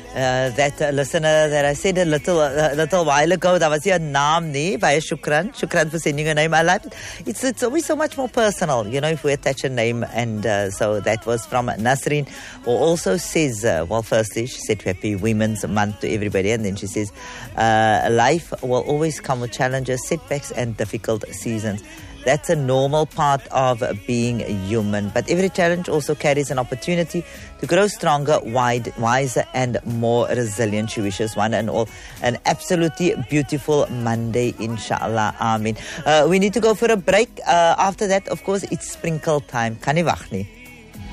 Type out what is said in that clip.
That listener that I said a little while ago, that was your naam nie, baie shukran for sending your name. I like it. It's always so much more personal, if we attach a name, and so that was from Nasreen, who also says, well, firstly, she said Happy Women's Month to everybody, and then she says, life will always come with challenges, setbacks, and difficult seasons. That's a normal part of being human. But every challenge also carries an opportunity to grow stronger, wiser, and more resilient. She wishes one and all an absolutely beautiful Monday, inshallah. Amen. We need to go for a break. After that, of course, it's sprinkle time. Kan nie wag nie.